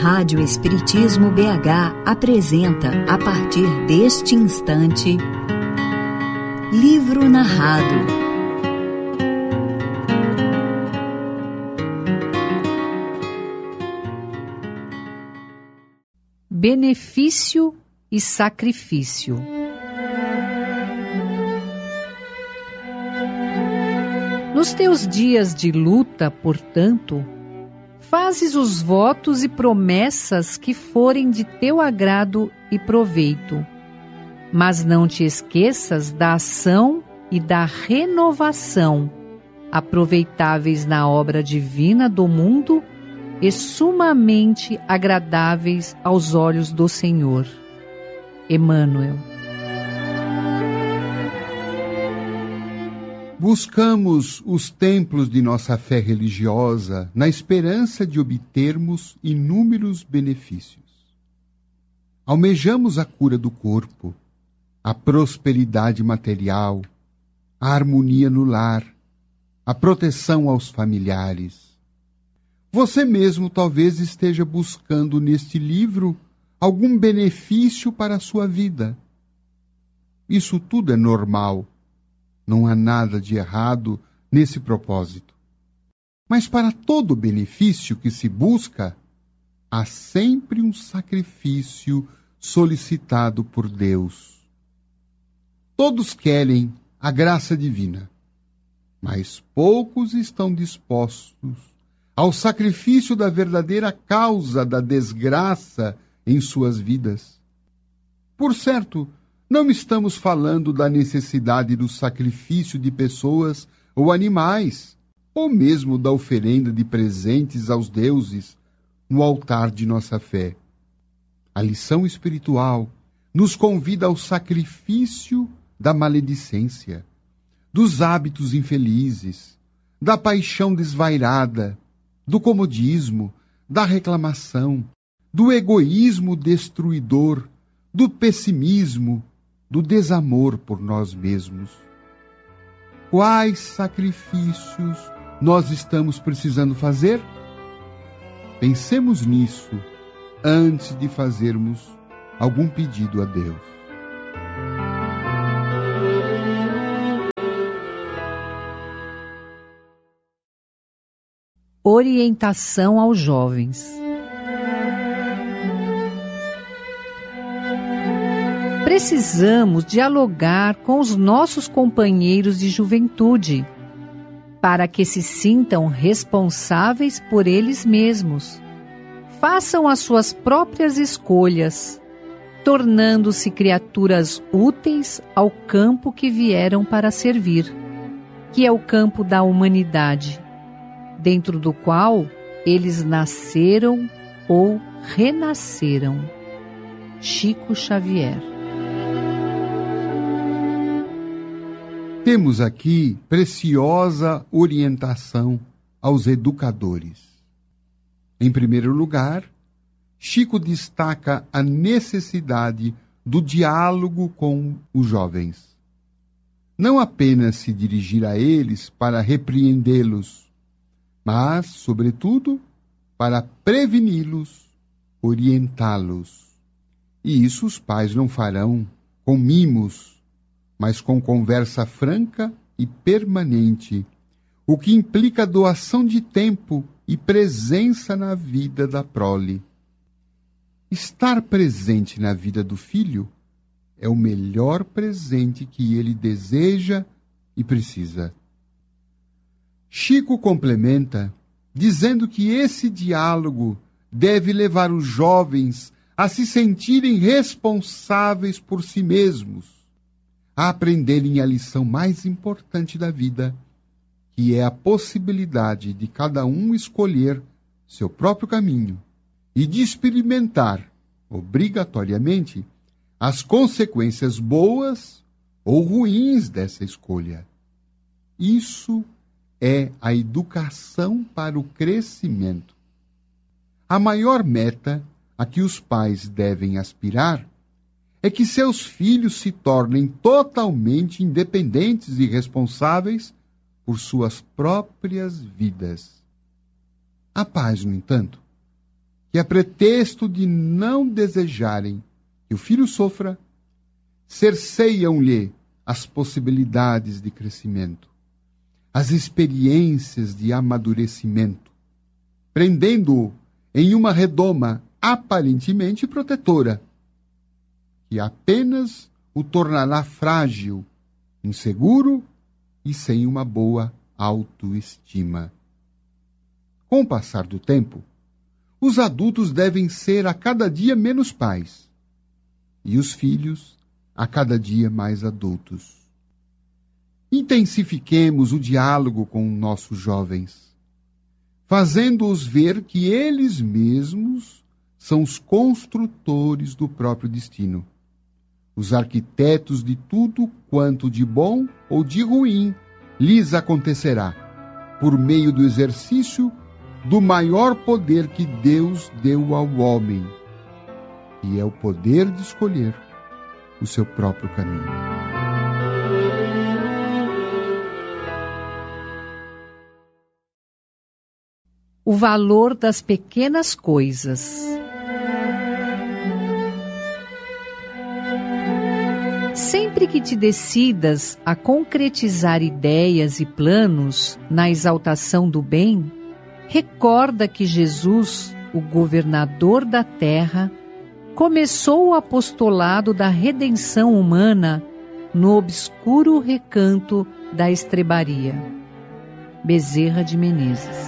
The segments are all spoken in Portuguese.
Rádio Espiritismo BH apresenta, a partir deste instante, Livro Narrado. Benefício e sacrifício. Nos teus dias de luta, portanto, fazes os votos e promessas que forem de teu agrado e proveito, mas não te esqueças da ação e da renovação, aproveitáveis na obra divina do mundo e sumamente agradáveis aos olhos do Senhor. Emmanuel. Buscamos os templos de nossa fé religiosa na esperança de obtermos inúmeros benefícios. Almejamos a cura do corpo, a prosperidade material, a harmonia no lar, a proteção aos familiares. Você mesmo talvez esteja buscando neste livro algum benefício para a sua vida. Isso tudo é normal. Não há nada de errado nesse propósito. Mas para todo benefício que se busca, há sempre um sacrifício solicitado por Deus. Todos querem a graça divina, mas poucos estão dispostos ao sacrifício da verdadeira causa da desgraça em suas vidas. Por certo, não estamos falando da necessidade do sacrifício de pessoas ou animais, ou mesmo da oferenda de presentes aos deuses no altar de nossa fé. A lição espiritual nos convida ao sacrifício da maledicência, dos hábitos infelizes, da paixão desvairada, do comodismo, da reclamação, do egoísmo destruidor, do pessimismo, do desamor por nós mesmos. Quais sacrifícios nós estamos precisando fazer? Pensemos nisso antes de fazermos algum pedido a Deus. Orientação aos jovens. Precisamos dialogar com os nossos companheiros de juventude, para que se sintam responsáveis por eles mesmos. Façam as suas próprias escolhas, tornando-se criaturas úteis ao campo que vieram para servir, que é o campo da humanidade, dentro do qual eles nasceram ou renasceram. Chico Xavier. Temos aqui preciosa orientação aos educadores. Em primeiro lugar, Chico destaca a necessidade do diálogo com os jovens. Não apenas se dirigir a eles para repreendê-los, mas, sobretudo, para preveni-los, orientá-los. E isso os pais não farão com mimos, mas com conversa franca e permanente, o que implica doação de tempo e presença na vida da prole. Estar presente na vida do filho é o melhor presente que ele deseja e precisa. Chico complementa, dizendo que esse diálogo deve levar os jovens a se sentirem responsáveis por si mesmos, a aprenderem a lição mais importante da vida, que é a possibilidade de cada um escolher seu próprio caminho e de experimentar, obrigatoriamente, as consequências boas ou ruins dessa escolha. Isso é a educação para o crescimento. A maior meta a que os pais devem aspirar é que seus filhos se tornem totalmente independentes e responsáveis por suas próprias vidas. Há pais, no entanto, que que, a pretexto de não desejarem que o filho sofra, cerceiam-lhe as possibilidades de crescimento, as experiências de amadurecimento, prendendo-o em uma redoma aparentemente protetora, que apenas o tornará frágil, inseguro e sem uma boa autoestima. Com o passar do tempo, os adultos devem ser a cada dia menos pais, e os filhos a cada dia mais adultos. Intensifiquemos o diálogo com nossos jovens, fazendo-os ver que eles mesmos são os construtores do próprio destino, os arquitetos de tudo quanto de bom ou de ruim lhes acontecerá, por meio do exercício do maior poder que Deus deu ao homem, que é o poder de escolher o seu próprio caminho. O valor das pequenas coisas. Sempre que te decidas a concretizar ideias e planos na exaltação do bem, recorda que Jesus, o governador da terra, começou o apostolado da redenção humana no obscuro recanto da estrebaria. Bezerra de Menezes.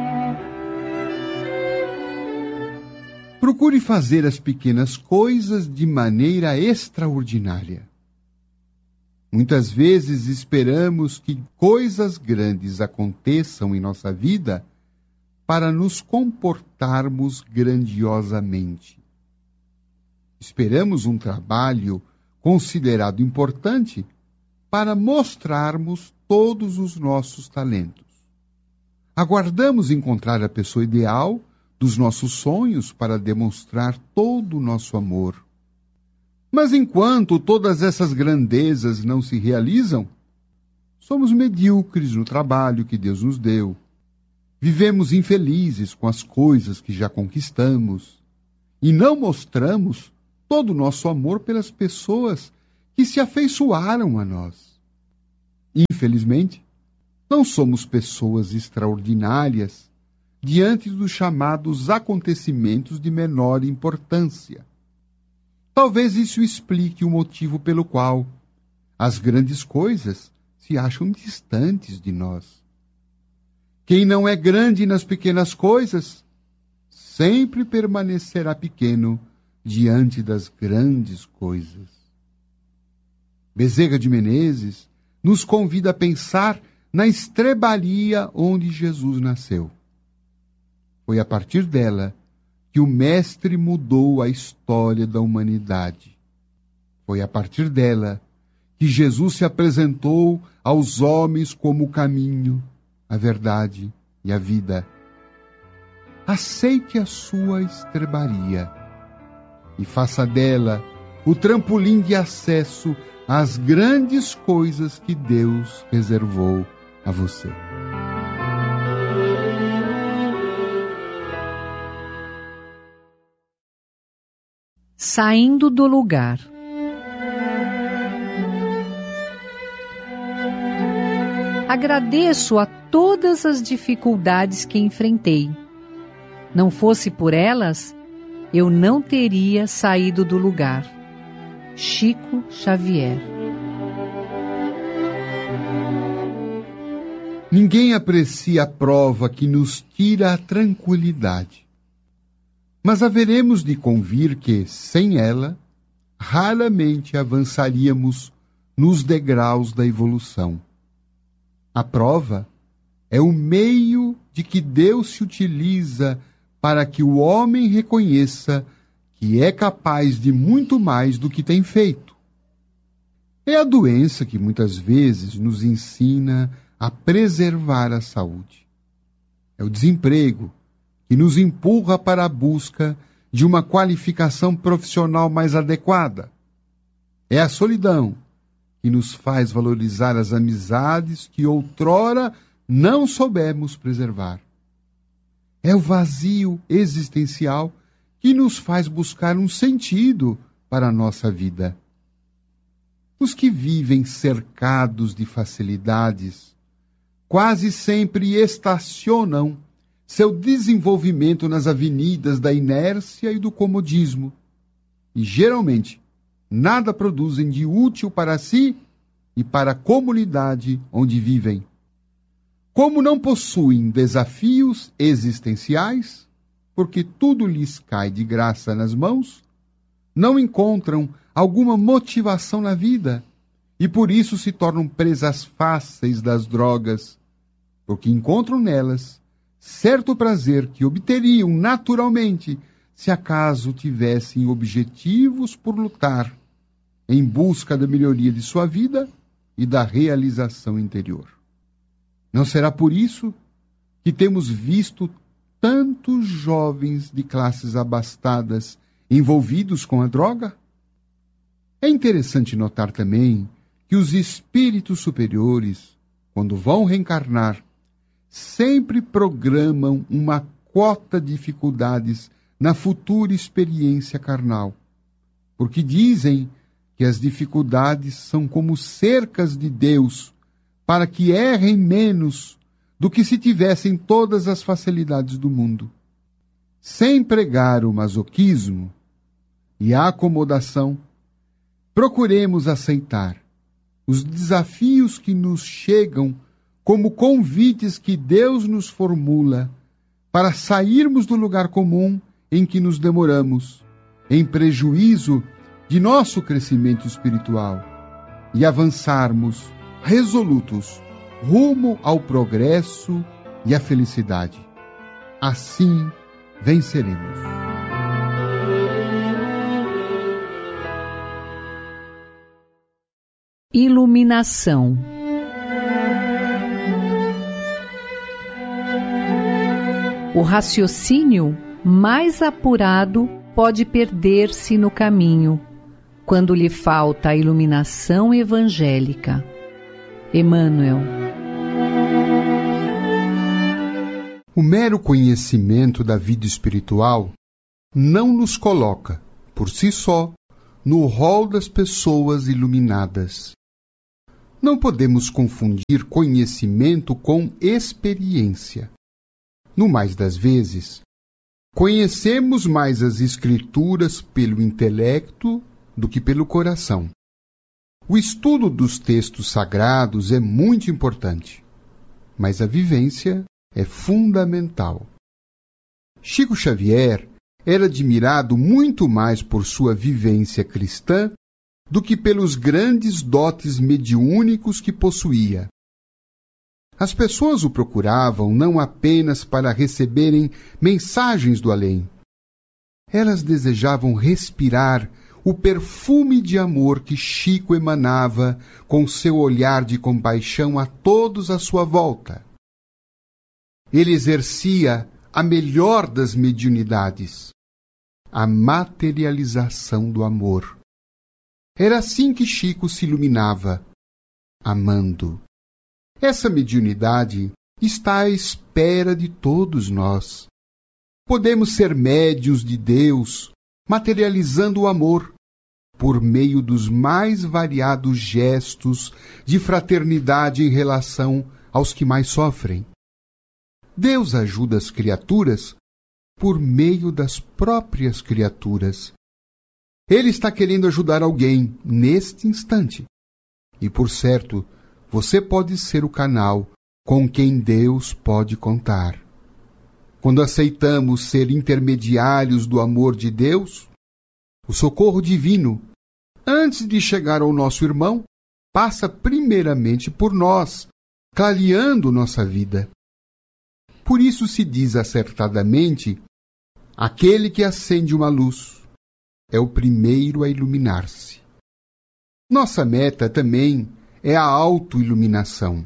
Procure fazer as pequenas coisas de maneira extraordinária. Muitas vezes esperamos que coisas grandes aconteçam em nossa vida para nos comportarmos grandiosamente. Esperamos um trabalho considerado importante para mostrarmos todos os nossos talentos. Aguardamos encontrar a pessoa ideal dos nossos sonhos para demonstrar todo o nosso amor. Mas enquanto todas essas grandezas não se realizam, somos medíocres no trabalho que Deus nos deu. Vivemos infelizes com as coisas que já conquistamos e não mostramos todo o nosso amor pelas pessoas que se afeiçoaram a nós. Infelizmente, não somos pessoas extraordinárias diante dos chamados acontecimentos de menor importância. Talvez isso explique o motivo pelo qual as grandes coisas se acham distantes de nós. Quem não é grande nas pequenas coisas, sempre permanecerá pequeno diante das grandes coisas. Bezerra de Menezes nos convida a pensar na estrebaria onde Jesus nasceu. Foi a partir dela que o Mestre mudou a história da humanidade. Foi a partir dela que Jesus se apresentou aos homens como o caminho, a verdade e a vida. Aceite a sua estrebaria e faça dela o trampolim de acesso às grandes coisas que Deus reservou a você. Saindo do lugar. Agradeço a todas as dificuldades que enfrentei. Não fosse por elas, eu não teria saído do lugar. Chico Xavier. Ninguém aprecia a prova que nos tira a tranquilidade. Mas haveremos de convir que, sem ela, raramente avançaríamos nos degraus da evolução. A prova é o meio de que Deus se utiliza para que o homem reconheça que é capaz de muito mais do que tem feito. É a doença que muitas vezes nos ensina a preservar a saúde. É o desemprego que nos empurra para a busca de uma qualificação profissional mais adequada. É a solidão que nos faz valorizar as amizades que outrora não soubemos preservar. É o vazio existencial que nos faz buscar um sentido para a nossa vida. Os que vivem cercados de facilidades quase sempre estacionam seu desenvolvimento nas avenidas da inércia e do comodismo, e geralmente nada produzem de útil para si e para a comunidade onde vivem. Como não possuem desafios existenciais, porque tudo lhes cai de graça nas mãos, não encontram alguma motivação na vida e por isso se tornam presas fáceis das drogas, porque encontram nelas certo prazer que obteriam naturalmente se acaso tivessem objetivos por lutar em busca da melhoria de sua vida e da realização interior. Não será por isso que temos visto tantos jovens de classes abastadas envolvidos com a droga? É interessante notar também que os espíritos superiores, quando vão reencarnar, sempre programam uma cota de dificuldades na futura experiência carnal, porque dizem que as dificuldades são como cercas de Deus para que errem menos do que se tivessem todas as facilidades do mundo. Sem pregar o masoquismo e a acomodação, procuremos aceitar os desafios que nos chegam como convites que Deus nos formula para sairmos do lugar comum em que nos demoramos, em prejuízo de nosso crescimento espiritual, e avançarmos resolutos rumo ao progresso e à felicidade. Assim venceremos. Iluminação. O raciocínio mais apurado pode perder-se no caminho, quando lhe falta a iluminação evangélica. Emmanuel. O mero conhecimento da vida espiritual não nos coloca, por si só, no rol das pessoas iluminadas. Não podemos confundir conhecimento com experiência. No mais das vezes, conhecemos mais as Escrituras pelo intelecto do que pelo coração. O estudo dos textos sagrados é muito importante, mas a vivência é fundamental. Chico Xavier era admirado muito mais por sua vivência cristã do que pelos grandes dotes mediúnicos que possuía. As pessoas o procuravam não apenas para receberem mensagens do além. Elas desejavam respirar o perfume de amor que Chico emanava com seu olhar de compaixão a todos à sua volta. Ele exercia a melhor das mediunidades, a materialização do amor. Era assim que Chico se iluminava, amando. Essa mediunidade está à espera de todos nós. Podemos ser médiuns de Deus, materializando o amor, por meio dos mais variados gestos de fraternidade em relação aos que mais sofrem. Deus ajuda as criaturas por meio das próprias criaturas. Ele está querendo ajudar alguém neste instante. E, por certo, você pode ser o canal com quem Deus pode contar. Quando aceitamos ser intermediários do amor de Deus, o socorro divino, antes de chegar ao nosso irmão, passa primeiramente por nós, clareando nossa vida. Por isso se diz acertadamente: aquele que acende uma luz é o primeiro a iluminar-se. Nossa meta também é a autoiluminação.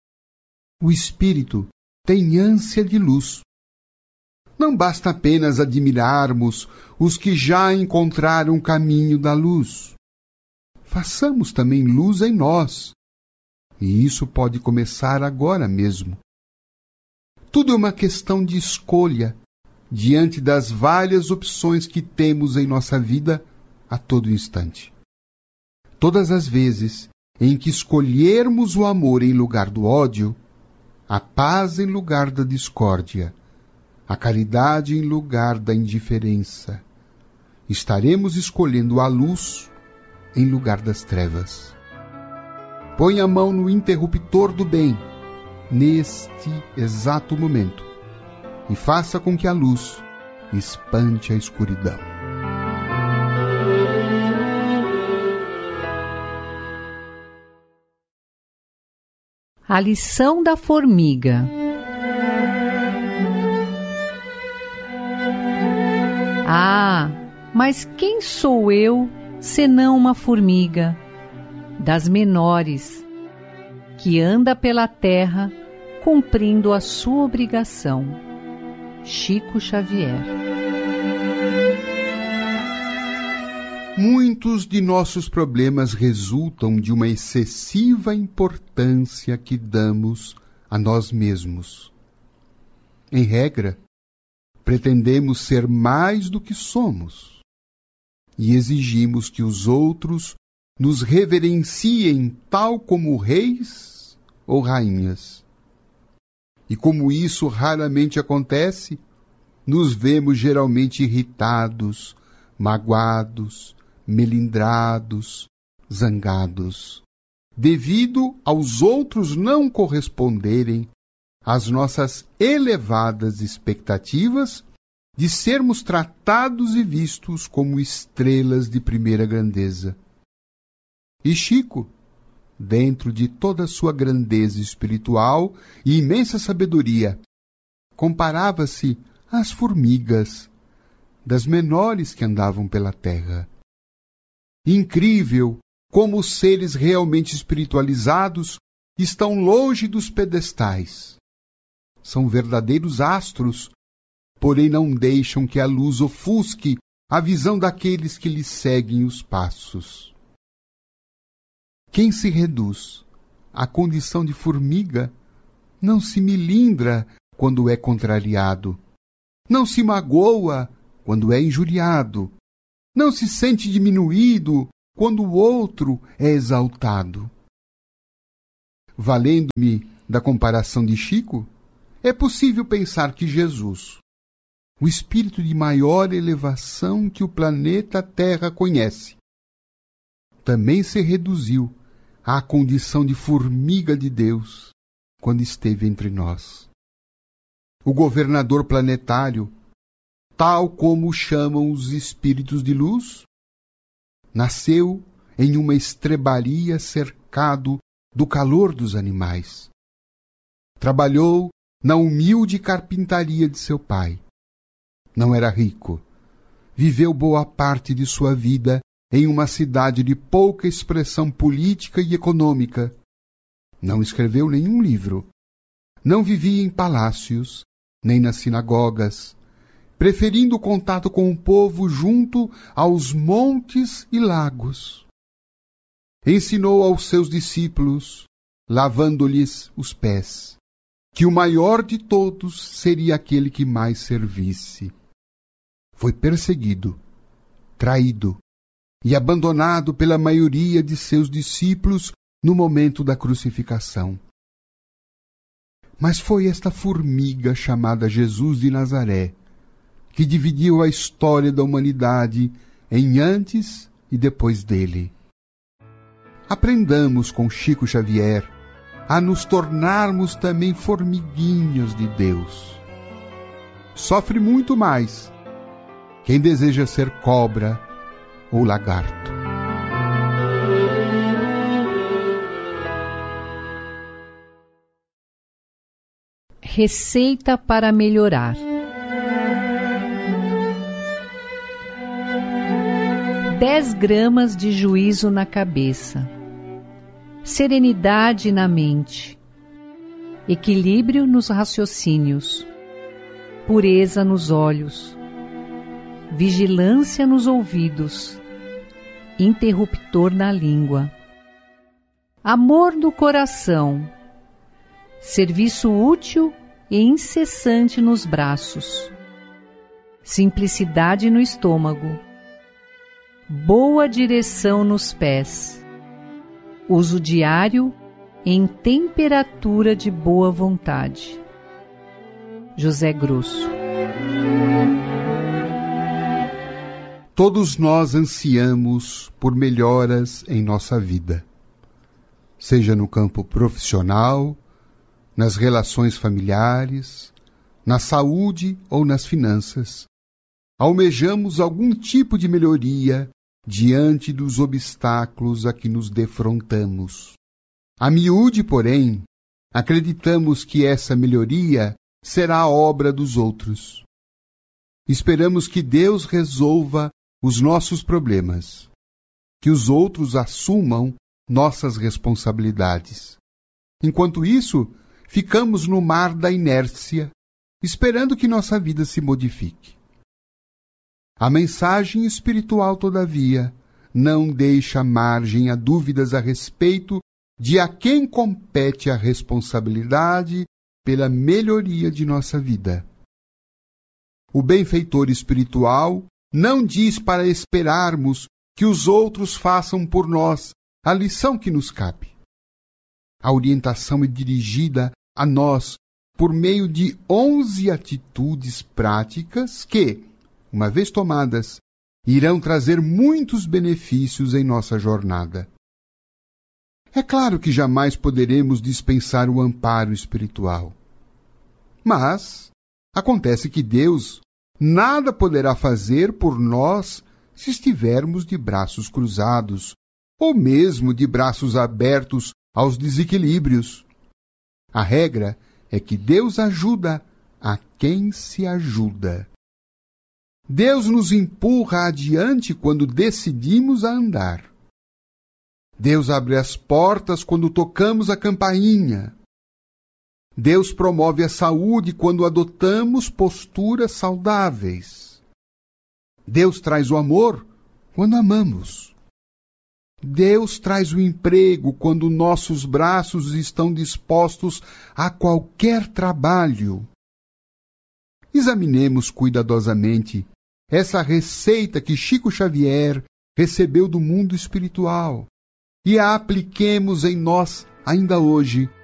O espírito tem ânsia de luz. Não basta apenas admirarmos os que já encontraram o caminho da luz. Façamos também luz em nós. E isso pode começar agora mesmo. Tudo é uma questão de escolha, diante das várias opções que temos em nossa vida a todo instante. Todas as vezes em que escolhermos o amor em lugar do ódio, a paz em lugar da discórdia, a caridade em lugar da indiferença, estaremos escolhendo a luz em lugar das trevas. Põe a mão no interruptor do bem, neste exato momento, e faça com que a luz espante a escuridão. A lição da formiga. Ah, mas quem sou eu, senão uma formiga, das menores, que anda pela terra cumprindo a sua obrigação. Chico Xavier. Muitos de nossos problemas resultam de uma excessiva importância que damos a nós mesmos. Em regra, pretendemos ser mais do que somos e exigimos que os outros nos reverenciem tal como reis ou rainhas. E como isso raramente acontece, nos vemos geralmente irritados, magoados, melindrados, zangados, devido aos outros não corresponderem às nossas elevadas expectativas de sermos tratados e vistos como estrelas de primeira grandeza. E Chico, dentro de toda a sua grandeza espiritual e imensa sabedoria, comparava-se às formigas, das menores que andavam pela terra. Incrível como os seres realmente espiritualizados estão longe dos pedestais. São verdadeiros astros, porém não deixam que a luz ofusque a visão daqueles que lhes seguem os passos. Quem se reduz à condição de formiga não se melindra quando é contrariado, não se magoa quando é injuriado, não se sente diminuído quando o outro é exaltado. Valendo-me da comparação de Chico, é possível pensar que Jesus, o espírito de maior elevação que o planeta Terra conhece, também se reduziu à condição de formiga de Deus quando esteve entre nós. O governador planetário, tal como o chamam os espíritos de luz, nasceu em uma estrebaria cercado do calor dos animais. Trabalhou na humilde carpintaria de seu pai. Não era rico. Viveu boa parte de sua vida em uma cidade de pouca expressão política e econômica. Não escreveu nenhum livro. Não vivia em palácios, nem nas sinagogas, preferindo o contato com o povo junto aos montes e lagos. Ensinou aos seus discípulos, lavando-lhes os pés, que o maior de todos seria aquele que mais servisse. Foi perseguido, traído e abandonado pela maioria de seus discípulos no momento da crucificação. Mas foi esta formiga chamada Jesus de Nazaré que dividiu a história da humanidade em antes e depois dele. Aprendamos com Chico Xavier a nos tornarmos também formiguinhas de Deus. Sofre muito mais quem deseja ser cobra ou lagarto. Receita para melhorar. Dez gramas de juízo na cabeça, serenidade na mente, equilíbrio nos raciocínios, pureza nos olhos, vigilância nos ouvidos, interruptor na língua, amor no coração, serviço útil e incessante nos braços, simplicidade no estômago, boa direção nos pés, uso diário em temperatura de boa vontade. José Grosso. Todos nós ansiamos por melhoras em nossa vida, seja no campo profissional, nas relações familiares, na saúde ou nas finanças. Almejamos algum tipo de melhoria diante dos obstáculos a que nos defrontamos. A miúde, porém, acreditamos que essa melhoria será obra dos outros. Esperamos que Deus resolva os nossos problemas, que os outros assumam nossas responsabilidades. Enquanto isso, ficamos no mar da inércia, esperando que nossa vida se modifique. A mensagem espiritual, todavia, não deixa margem a dúvidas a respeito de a quem compete a responsabilidade pela melhoria de nossa vida. O benfeitor espiritual não diz para esperarmos que os outros façam por nós a lição que nos cabe. A orientação é dirigida a nós por meio de 11 atitudes práticas que, uma vez tomadas, irão trazer muitos benefícios em nossa jornada. É claro que jamais poderemos dispensar o amparo espiritual. Mas acontece que Deus nada poderá fazer por nós se estivermos de braços cruzados, ou mesmo de braços abertos aos desequilíbrios. A regra é que Deus ajuda a quem se ajuda. Deus nos empurra adiante quando decidimos a andar. Deus abre as portas quando tocamos a campainha. Deus promove a saúde quando adotamos posturas saudáveis. Deus traz o amor quando amamos. Deus traz o emprego quando nossos braços estão dispostos a qualquer trabalho. Examinemos cuidadosamente essa receita que Chico Xavier recebeu do mundo espiritual e a apliquemos em nós ainda hoje,